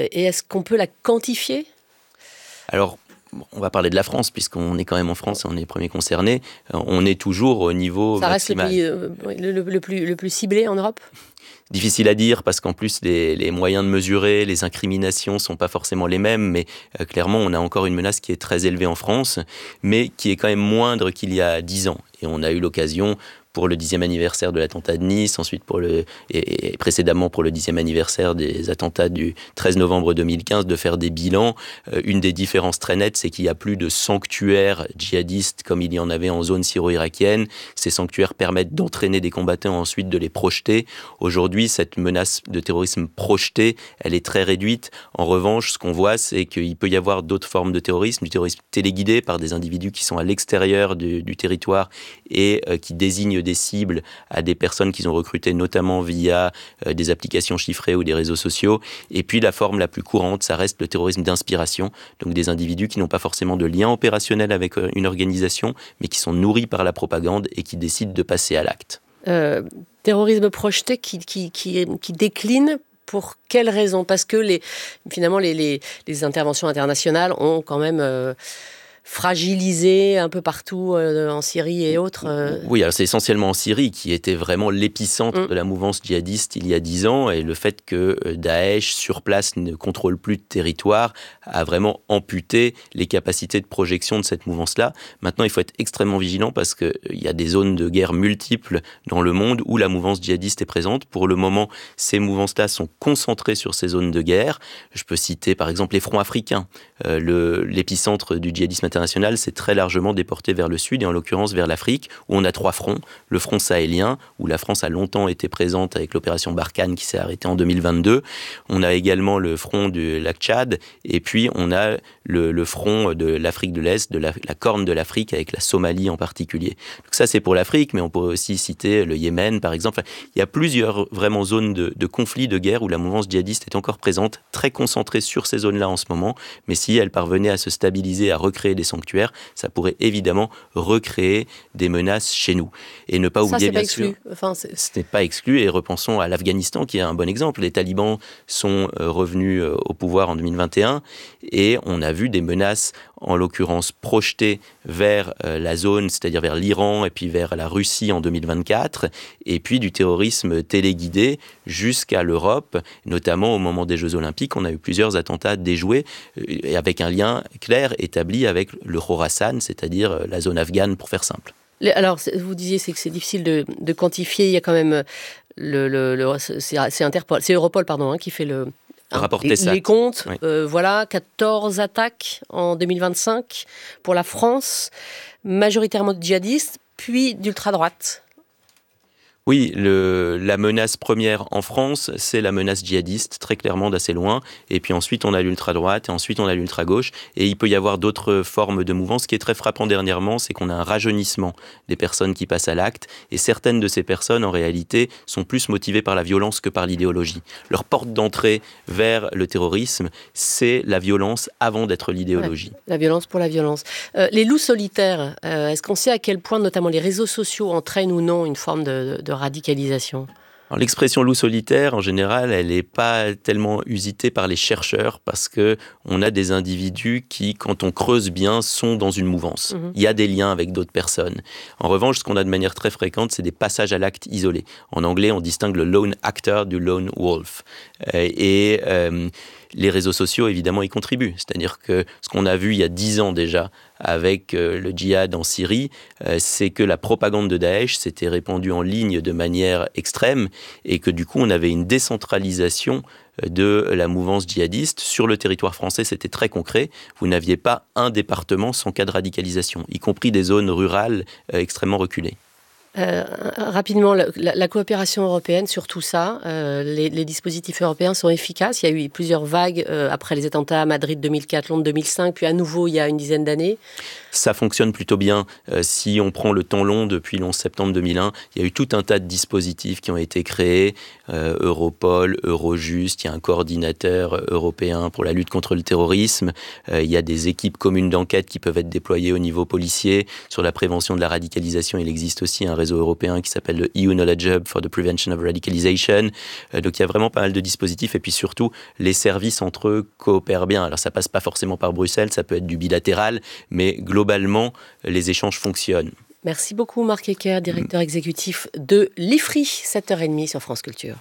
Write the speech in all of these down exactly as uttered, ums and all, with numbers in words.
Euh, et est-ce qu'on peut la quantifier ? Alors, on va parler de la France, puisqu'on est quand même en France et on est les premiers concernés. On est toujours au niveau Ça maximal. reste le pays euh, le, le, le, plus, le plus ciblé en Europe ? Difficile à dire, parce qu'en plus, les, les moyens de mesurer, les incriminations ne sont pas forcément les mêmes, mais euh, clairement, on a encore une menace qui est très élevée en France, mais qui est quand même moindre qu'il y a dix ans. Et on a eu l'occasion, pour le dixième anniversaire de l'attentat de Nice, ensuite pour le, et, et précédemment pour le dixième anniversaire des attentats du treize novembre deux mille quinze, de faire des bilans. Euh, une des différences très nettes, c'est qu'il n'y a plus de sanctuaires djihadistes comme il y en avait en zone syro-irakienne. Ces sanctuaires permettent d'entraîner des combattants, ensuite de les projeter. Aujourd'hui, cette menace de terrorisme projetée, elle est très réduite. En revanche, ce qu'on voit, c'est qu'il peut y avoir d'autres formes de terrorisme, du terrorisme téléguidé par des individus qui sont à l'extérieur du, du territoire et euh, qui désignent des cibles à des personnes qu'ils ont recrutées, notamment via euh, des applications chiffrées ou des réseaux sociaux. Et puis la forme la plus courante, ça reste le terrorisme d'inspiration, donc des individus qui n'ont pas forcément de lien opérationnel avec euh, une organisation, mais qui sont nourris par la propagande et qui décident de passer à l'acte. Euh, terrorisme projeté qui, qui, qui, qui décline. Pour quelles raisons ? Parce que les, finalement, les, les, les interventions internationales ont quand même euh, fragilisé un peu partout euh, en Syrie et autres. Euh... Oui, alors c'est essentiellement en Syrie qui était vraiment l'épicentre mmh. de la mouvance djihadiste il y a dix ans. Et le fait que Daesh, sur place, ne contrôle plus de territoire, a vraiment amputé les capacités de projection de cette mouvance-là. Maintenant, il faut être extrêmement vigilant parce qu'il y a des zones de guerre multiples dans le monde où la mouvance djihadiste est présente. Pour le moment, ces mouvances-là sont concentrées sur ces zones de guerre. Je peux citer par exemple les fronts africains. Euh, le, l'épicentre du djihadisme international s'est très largement déporté vers le sud et en l'occurrence vers l'Afrique où on a trois fronts. Le front sahélien où la France a longtemps été présente avec l'opération Barkhane qui s'est arrêtée en deux mille vingt-deux. On a également le front du lac Tchad et puis on a le, le front de l'Afrique de l'Est, de la, la corne de l'Afrique avec la Somalie en particulier. Donc ça c'est pour l'Afrique, mais on pourrait aussi citer le Yémen par exemple. Enfin, il y a plusieurs vraiment zones de, de conflits, de guerre où la mouvance djihadiste est encore présente, très concentrée sur ces zones-là en ce moment, mais si elle parvenait à se stabiliser, à recréer des sanctuaires, ça pourrait évidemment recréer des menaces chez nous. Et ne pas ça, oublier, c'est bien pas sûr, enfin, c'est... ce n'est pas exclu, et repensons à l'Afghanistan qui est un bon exemple. Les talibans sont euh, revenus euh, au pouvoir en deux mille vingt et un, et on a vu des menaces, en l'occurrence projetées vers euh, la zone, c'est-à-dire vers l'Iran et puis vers la Russie en deux mille vingt-quatre, et puis du terrorisme téléguidé jusqu'à l'Europe, notamment au moment des Jeux Olympiques. On a eu plusieurs attentats déjoués, euh, avec un lien clair établi avec le Khorasan, c'est-à-dire la zone afghane, pour faire simple. Alors, vous disiez c'est que c'est difficile de, de quantifier. Il y a quand même le, le, le c'est, c'est Interpol, c'est Europol pardon, hein, qui fait le, le rapport les, Tessat. les comptes. Oui. Euh, voilà, quatorze attaques en deux mille vingt-cinq pour la France, majoritairement de djihadistes, puis d'ultra-droite. Oui, le, la menace première en France, c'est la menace djihadiste, très clairement d'assez loin. Et puis ensuite, on a l'ultra-droite, et ensuite, on a l'ultra-gauche. Et il peut y avoir d'autres formes de mouvement. Ce qui est très frappant dernièrement, c'est qu'on a un rajeunissement des personnes qui passent à l'acte. Et certaines de ces personnes, en réalité, sont plus motivées par la violence que par l'idéologie. Leur porte d'entrée vers le terrorisme, c'est la violence avant d'être l'idéologie. Ouais, la violence pour la violence. Euh, les loups solitaires, euh, est-ce qu'on sait à quel point, notamment les réseaux sociaux, entraînent ou non une forme de, de radicalisation ? Alors, l'expression loup solitaire, en général, elle n'est pas tellement usitée par les chercheurs parce qu'on a des individus qui, quand on creuse bien, sont dans une mouvance. Mmh. Il y a des liens avec d'autres personnes. En revanche, ce qu'on a de manière très fréquente, c'est des passages à l'acte isolés. En anglais, on distingue le lone actor du lone wolf. Euh, et euh, les réseaux sociaux, évidemment, y contribuent. C'est-à-dire que ce qu'on a vu il y a dix ans déjà avec euh, le djihad en Syrie, euh, c'est que la propagande de Daesh s'était répandue en ligne de manière extrême et que du coup, on avait une décentralisation de la mouvance djihadiste. Sur le territoire français, c'était très concret. Vous n'aviez pas un département sans cas de radicalisation, y compris des zones rurales euh, extrêmement reculées. Euh, rapidement, la, la coopération européenne sur tout ça, euh, les, les dispositifs européens sont efficaces. Il y a eu plusieurs vagues euh, après les attentats à Madrid deux mille quatre, Londres deux mille cinq, puis à nouveau il y a une dizaine d'années. Ça fonctionne plutôt bien. Euh, si on prend le temps long depuis l'onze septembre deux mille un, il y a eu tout un tas de dispositifs qui ont été créés. Euh, Europol, Eurojust, il y a un coordinateur européen pour la lutte contre le terrorisme. Euh, il y a des équipes communes d'enquête qui peuvent être déployées au niveau policier. Sur la prévention de la radicalisation, il existe aussi un réseau réseau européen qui s'appelle le E U Knowledge Hub for the Prevention of Radicalization. Euh, donc il y a vraiment pas mal de dispositifs et puis surtout les services entre eux coopèrent bien. Alors ça passe pas forcément par Bruxelles, ça peut être du bilatéral, mais globalement les échanges fonctionnent. Merci beaucoup Marc Ecker, directeur exécutif de l'I F R I, sept heures trente sur France Culture.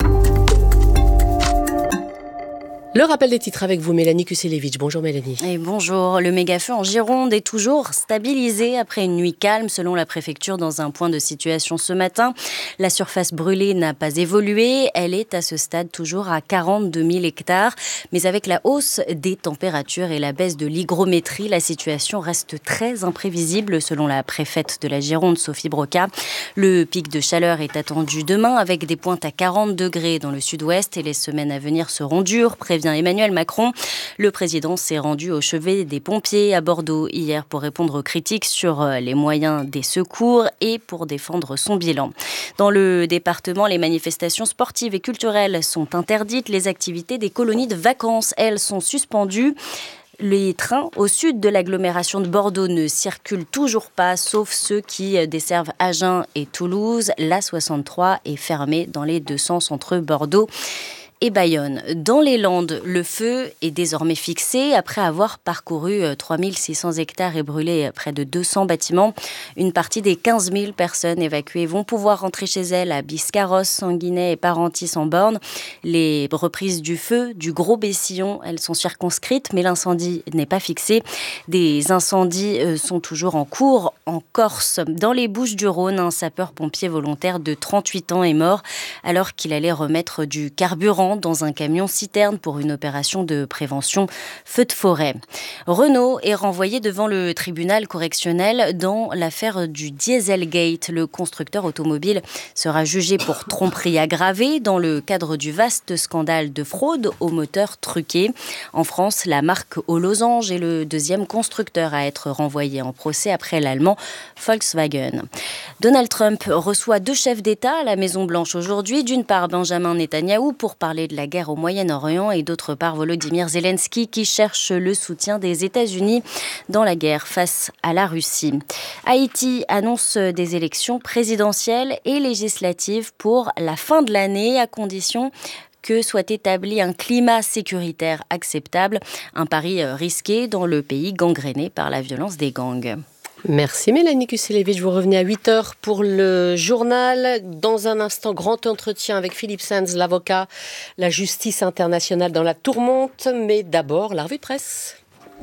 Le rappel des titres avec vous, Mélanie Kuselevich. Bonjour Mélanie. Et bonjour. Le méga-feu en Gironde est toujours stabilisé après une nuit calme, selon la préfecture, dans un point de situation ce matin. La surface brûlée n'a pas évolué. Elle est à ce stade toujours à quarante-deux mille hectares. Mais avec la hausse des températures et la baisse de l'hygrométrie, la situation reste très imprévisible, selon la préfète de la Gironde, Sophie Broca. Le pic de chaleur est attendu demain, avec des pointes à quarante degrés dans le sud-ouest, et les semaines à venir seront dures, prévient Emmanuel Macron. Le président s'est rendu au chevet des pompiers à Bordeaux hier pour répondre aux critiques sur les moyens des secours et pour défendre son bilan. Dans le département, les manifestations sportives et culturelles sont interdites. Les activités des colonies de vacances, elles, sont suspendues. Les trains au sud de l'agglomération de Bordeaux ne circulent toujours pas, sauf ceux qui desservent Agen et Toulouse. L'A soixante-trois est fermée dans les deux sens entre Bordeaux et Bayonne. Dans les Landes, le feu est désormais fixé après avoir parcouru trois mille six cents hectares et brûlé près de deux cents bâtiments. Une partie des quinze mille personnes évacuées vont pouvoir rentrer chez elles à Biscarrosse, Sanguinet et Parentis-en-Born. Les reprises du feu du Gros Bessillon, elles sont circonscrites, mais l'incendie n'est pas fixé. Des incendies sont toujours en cours en Corse. Dans les Bouches-du-Rhône, un sapeur-pompier volontaire de trente-huit ans est mort alors qu'il allait remettre du carburant dans un camion citerne pour une opération de prévention feu de forêt. Renault est renvoyé devant le tribunal correctionnel dans l'affaire du Dieselgate. Le constructeur automobile sera jugé pour tromperie aggravée dans le cadre du vaste scandale de fraude aux moteurs truqués. En France, la marque aux losanges est le deuxième constructeur à être renvoyé en procès après l'allemand Volkswagen. Donald Trump reçoit deux chefs d'État à la Maison-Blanche aujourd'hui. D'une part, Benjamin Netanyahou pour parler de la guerre au Moyen-Orient et d'autre part Volodymyr Zelensky qui cherche le soutien des États-Unis dans la guerre face à la Russie. Haïti annonce des élections présidentielles et législatives pour la fin de l'année à condition que soit établi un climat sécuritaire acceptable, un pari risqué dans le pays gangréné par la violence des gangs. Merci Mélanie Kuselevich, vous revenez à huit heures pour le journal. Dans un instant, grand entretien avec Philippe Sands, l'avocat, la justice internationale dans la tourmente. Mais d'abord, la revue de presse.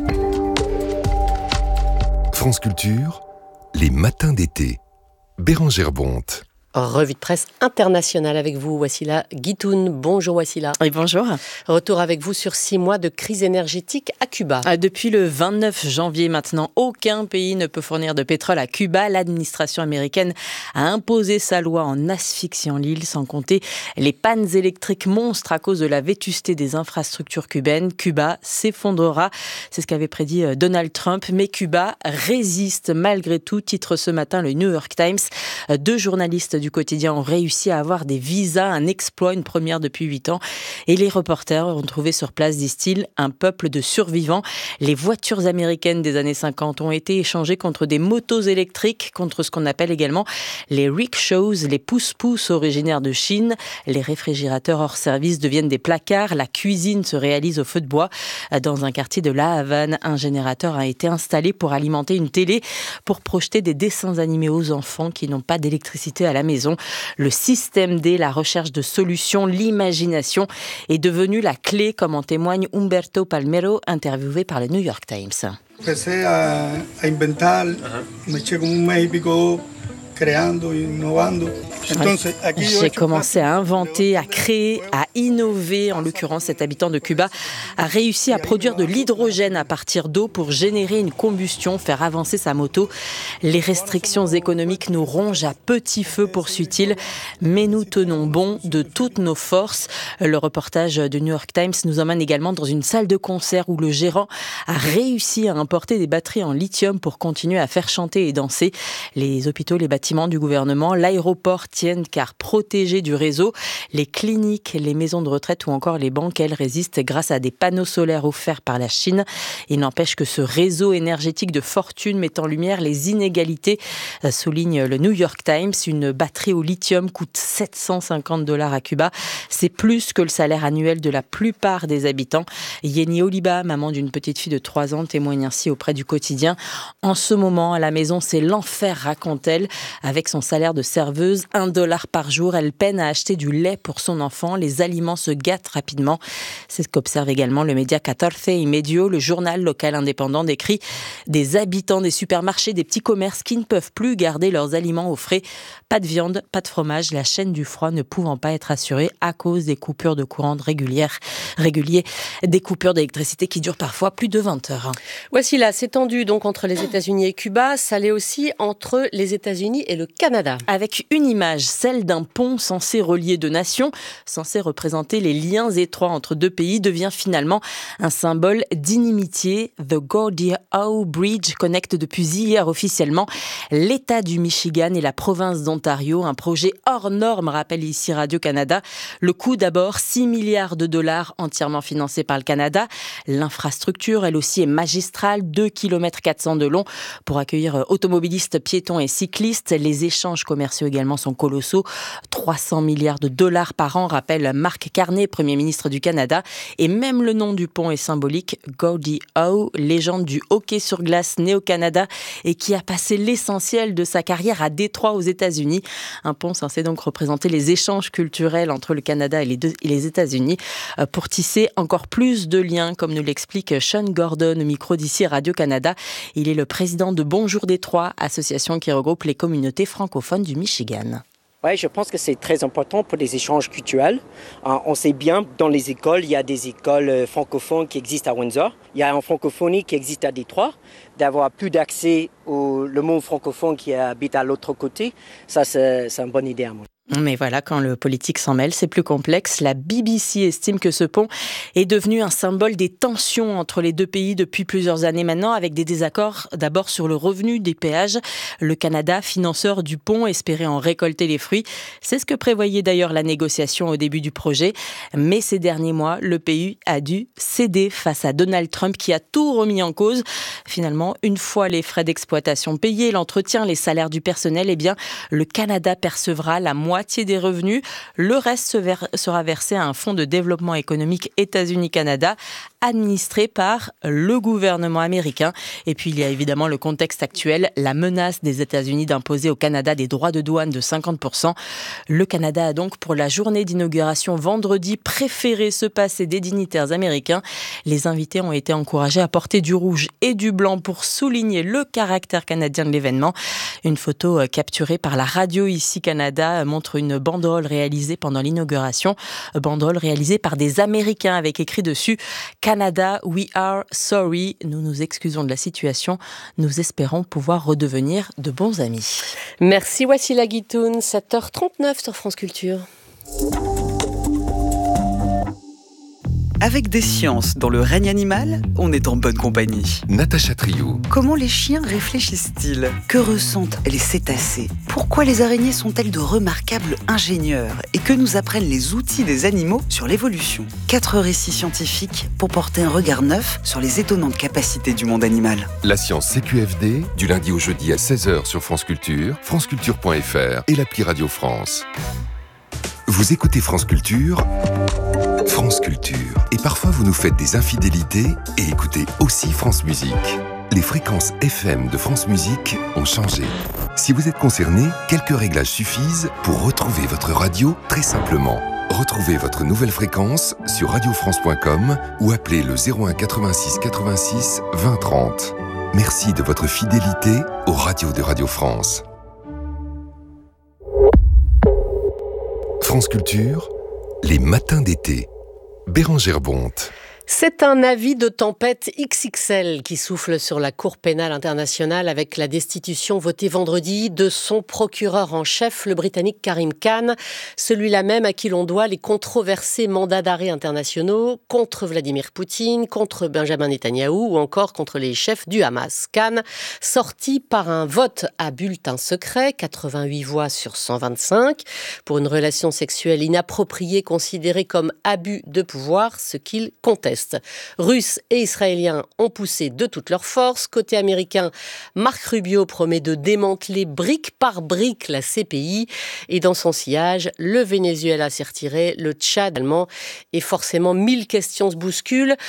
France Culture, les matins d'été. Bérangère Bonte. Revue de presse internationale avec vous, Wassila Guitoun. Bonjour Wassila. Oui, bonjour. Retour avec vous sur six mois de crise énergétique à Cuba. Depuis le vingt-neuf janvier maintenant, aucun pays ne peut fournir de pétrole à Cuba. L'administration américaine a imposé sa loi en asphyxiant l'île, sans compter les pannes électriques monstres à cause de la vétusté des infrastructures cubaines. Cuba s'effondrera, c'est ce qu'avait prédit Donald Trump, mais Cuba résiste malgré tout, titre ce matin le New York Times. Deux journalistes du quotidien ont réussi à avoir des visas, un exploit, une première depuis huit ans. Et les reporters ont trouvé sur place, disent-ils, un peuple de survivants. Les voitures américaines des années cinquante ont été échangées contre des motos électriques, contre ce qu'on appelle également les rickshaws, les pousse-pousse originaires de Chine. Les réfrigérateurs hors service deviennent des placards. La cuisine se réalise au feu de bois. Dans un quartier de La Havane, un générateur a été installé pour alimenter une télé, pour projeter des dessins animés aux enfants qui n'ont pas d'électricité à la maison. Le système D, la recherche de solutions, l'imagination est devenue la clé, comme en témoigne Humberto Palmero, interviewé par le New York Times. Empecé a, a inventar, me eché como un mes y pico creando, innovando. J'ai commencé à inventer, à créer, à innover. En l'occurrence, cet habitant de Cuba a réussi à produire de l'hydrogène à partir d'eau pour générer une combustion, faire avancer sa moto. Les restrictions économiques nous rongent à petit feu, poursuit-il, mais nous tenons bon de toutes nos forces. Le reportage de New York Times nous emmène également dans une salle de concert où le gérant a réussi à importer des batteries en lithium pour continuer à faire chanter et danser. Les hôpitaux, les bâtiments du gouvernement, l'aéroport tiennent car protégés du réseau. Les cliniques, les maisons de retraite ou encore les banques, elles résistent grâce à des panneaux solaires offerts par la Chine. Il n'empêche que ce réseau énergétique de fortune met en lumière les inégalités, souligne le New York Times. Une batterie au lithium coûte sept cent cinquante dollars à Cuba. C'est plus que le salaire annuel de la plupart des habitants. Yeni Oliba, maman d'une petite fille de trois ans, témoigne ainsi auprès du quotidien. En ce moment, à la maison, c'est l'enfer, raconte-t-elle. Avec son salaire de serveuse, un dollar par jour, elle peine à acheter du lait pour son enfant. Les aliments se gâtent rapidement. C'est ce qu'observe également le média catorce y Medio. Le journal local indépendant décrit des habitants des supermarchés, des petits commerces qui ne peuvent plus garder leurs aliments au frais. Pas de viande, pas de fromage, la chaîne du froid ne pouvant pas être assurée à cause des coupures de courant régulières, réguliers, des coupures d'électricité qui durent parfois plus de vingt heures. Voici là, c'est tendu donc entre les États-Unis et Cuba, ça l'est aussi entre les États-Unis et le Canada. Avec une image, celle d'un pont censé relier deux nations, censé représenter les liens étroits entre deux pays, devient finalement un symbole d'inimitié. The Gordie Howe Bridge connecte depuis hier officiellement l'État du Michigan et la province d'Ontario. Un projet hors norme, rappelle ici Radio-Canada. Le coût d'abord, six milliards de dollars entièrement financés par le Canada. L'infrastructure, elle aussi, est magistrale, deux kilomètres quatre cents de long pour accueillir automobilistes, piétons et cyclistes. Les échanges commerciaux également sont colossaux. trois cents milliards de dollars par an, rappelle Mark Carney, Premier ministre du Canada. Et même le nom du pont est symbolique. Gordie Howe, légende du hockey sur glace né au Canada et qui a passé l'essentiel de sa carrière à Détroit aux États-Unis. Un pont censé donc représenter les échanges culturels entre le Canada et les, deux, et les États-Unis pour tisser encore plus de liens, comme nous l'explique Sean Gordon au micro d'ici Radio-Canada. Il est le président de Bonjour Détroit, association qui regroupe les communautés francophones du Michigan. Oui, je pense que c'est très important pour les échanges culturels. Euh, on sait bien, dans les écoles, il y a des écoles francophones qui existent à Windsor. Il y a une francophonie qui existe à Détroit. D'avoir plus d'accès au le monde francophone qui habite à l'autre côté, ça, c'est, c'est une bonne idée à moi. Mais voilà, quand le politique s'en mêle, c'est plus complexe. La B B C estime que ce pont est devenu un symbole des tensions entre les deux pays depuis plusieurs années maintenant, avec des désaccords d'abord sur le revenu des péages. Le Canada, financeur du pont, espérait en récolter les fruits. C'est ce que prévoyait d'ailleurs la négociation au début du projet. Mais ces derniers mois, le pays a dû céder face à Donald Trump qui a tout remis en cause. Finalement, une fois les frais d'exploitation payés, l'entretien, les salaires du personnel, eh bien, le Canada percevra la moitié des revenus. Le reste se ver- sera versé à un fonds de développement économique États-Unis-Canada administré par le gouvernement américain. Et puis il y a évidemment le contexte actuel, la menace des États-Unis d'imposer au Canada des droits de douane de cinquante pour cent. Le Canada a donc pour la journée d'inauguration vendredi préféré se passer des dignitaires américains. Les invités ont été encouragés à porter du rouge et du blanc pour souligner le caractère canadien de l'événement. Une photo capturée par la radio ici Canada montre une banderole réalisée pendant l'inauguration, banderole réalisée par des Américains avec écrit dessus « Canada, we are sorry ». Nous nous excusons de la situation. Nous espérons pouvoir redevenir de bons amis. Merci Wassila Guitoun, sept heures trente-neuf sur France Culture. Avec des sciences dans le règne animal, on est en bonne compagnie. Natacha Triou. Comment les chiens réfléchissent-ils ? Que ressentent les cétacés ? Pourquoi les araignées sont-elles de remarquables ingénieurs ? Et que nous apprennent les outils des animaux sur l'évolution ? Quatre récits scientifiques pour porter un regard neuf sur les étonnantes capacités du monde animal. La science C Q F D, du lundi au jeudi à seize heures sur France Culture, franceculture point f r et l'appli Radio France. Vous écoutez France Culture, France Culture. Et parfois vous nous faites des infidélités et écoutez aussi France Musique. Les fréquences F M de France Musique ont changé. Si vous êtes concerné, quelques réglages suffisent pour retrouver votre radio très simplement. Retrouvez votre nouvelle fréquence sur radio france point com ou appelez le zéro un quatre-vingt-six quatre-vingt-six vingt trente. Merci de votre fidélité aux radios de Radio France. France Culture, les matins d'été. Bérangère Bonte. C'est un avis de tempête X X L qui souffle sur la Cour pénale internationale avec la destitution votée vendredi de son procureur en chef, le Britannique Karim Khan, celui-là même à qui l'on doit les controversés mandats d'arrêt internationaux contre Vladimir Poutine, contre Benjamin Netanyahou ou encore contre les chefs du Hamas. Khan, sorti par un vote à bulletin secret, quatre-vingt-huit voix sur cent vingt-cinq, pour une relation sexuelle inappropriée considérée comme abus de pouvoir, ce qu'il conteste. Russes et Israéliens ont poussé de toutes leurs forces. Côté américain, Marc Rubio promet de démanteler brique par brique la C P I. Et dans son sillage, le Venezuela s'est retiré, le Tchad allemand. Et forcément, mille questions se bousculent.